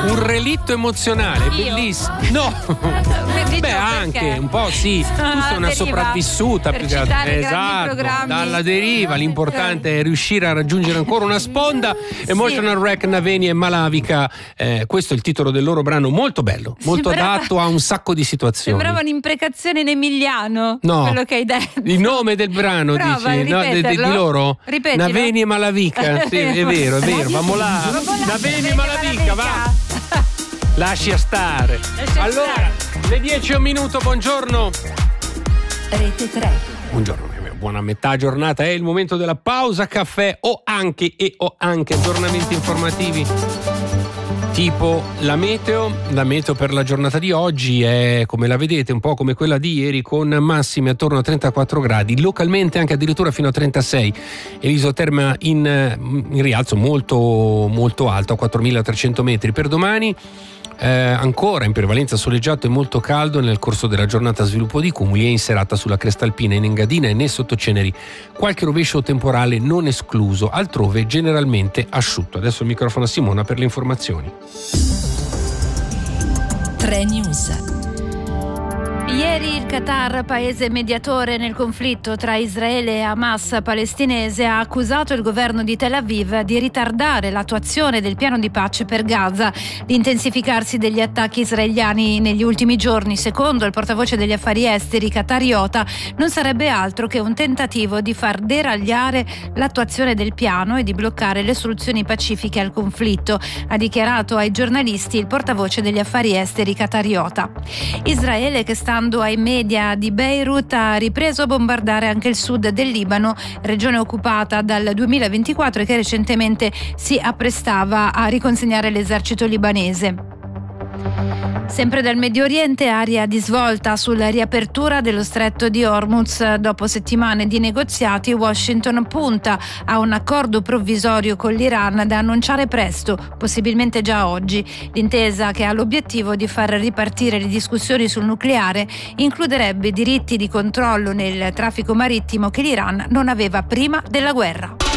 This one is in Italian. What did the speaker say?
Un relitto emozionale, bellissimo. No, beh, anche un po' sì. Tu sei una sopravvissuta più che altro. Esatto, dalla deriva. L'importante è riuscire a raggiungere ancora una sponda. Emotional Wreck, Naveni e Malavica. Questo è il titolo del loro brano, molto bello, molto adatto a un sacco di situazioni. Sembrava un'imprecazione in emiliano. No, quello che hai detto. Il nome del brano, prova, dici, no, di loro? Ripetilo. Naveni e Malavica. Sì, è vero, vamo là. Naveni e Malavica, va. Lascia stare. Allora, le 10 e un minuto, buongiorno. Rete 3. Buongiorno, buona metà giornata, è il momento della pausa caffè o anche aggiornamenti informativi. Tipo la meteo per la giornata di oggi è, come la vedete, un po' come quella di ieri, con massime attorno a 34 gradi, localmente anche addirittura fino a 36, e l'isoterma in rialzo molto, molto alto, a 4.300 metri. Per domani ancora in prevalenza soleggiato e molto caldo, nel corso della giornata sviluppo di cumuli, e in serata sulla cresta alpina, in Engadina e nei sottoceneri qualche rovescio temporale non escluso, altrove generalmente asciutto. Adesso il microfono a Simona per le informazioni. 3 News. Ieri il Qatar, paese mediatore nel conflitto tra Israele e Hamas palestinese, ha accusato il governo di Tel Aviv di ritardare l'attuazione del piano di pace per Gaza. L'intensificarsi degli attacchi israeliani negli ultimi giorni, secondo il portavoce degli affari esteri qatariota, non sarebbe altro che un tentativo di far deragliare l'attuazione del piano e di bloccare le soluzioni pacifiche al conflitto, ha dichiarato ai giornalisti il portavoce degli affari esteri qatariota. Israele, che stando ai media di Beirut, ha ripreso a bombardare anche il sud del Libano, regione occupata dal 2024 e che recentemente si apprestava a riconsegnare l'esercito libanese. Sempre dal Medio Oriente, aria di svolta sulla riapertura dello stretto di Hormuz. Dopo settimane di negoziati, Washington punta a un accordo provvisorio con l'Iran da annunciare presto, possibilmente già oggi. L'intesa, che ha l'obiettivo di far ripartire le discussioni sul nucleare, includerebbe diritti di controllo nel traffico marittimo che l'Iran non aveva prima della guerra.